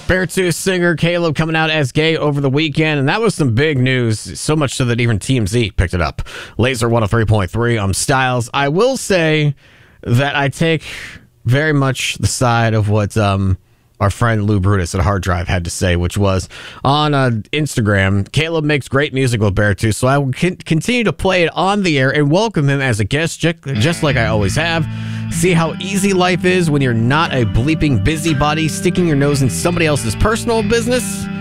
Beartooth singer Caleb coming out as gay over the weekend, and that was some big news, so much so that even TMZ picked it up. Laser 103.3 Styles. I will say that I take very much the side of what our friend Lou Brutus at Hard Drive had to say, which was on Instagram, Caleb makes great music with Beartooth, so I will continue to play it on the air and welcome him as a guest, just like I always have. See how easy life is when you're not a bleeping busybody sticking your nose in somebody else's personal business?